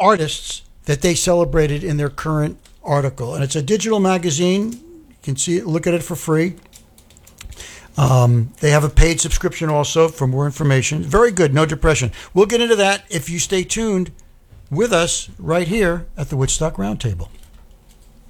artists that they celebrated in their current article. And it's a digital magazine. You can see it, look at it for free. They have a paid subscription also for more information. Very good, No Depression. We'll get into that if you stay tuned with us right here at the Woodstock Roundtable.